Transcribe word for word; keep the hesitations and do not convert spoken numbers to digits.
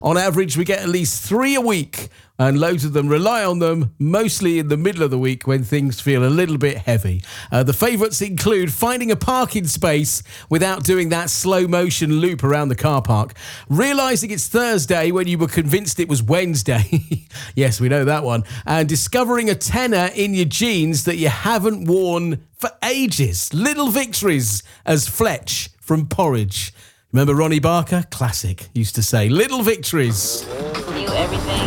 On average, we get at least three a week, and loads of them rely on them, mostly in the middle of the week when things feel a little bit heavy. Uh, the favourites include finding a parking space without doing that slow motion loop around the car park, realising it's Thursday when you were convinced it was Wednesday. Yes, we know that one. And discovering a tenner in your jeans that you haven't worn for ages. Little victories, as Fletch from Porridge. Remember Ronnie Barker? Classic. Used to say, little victories. Knew everything.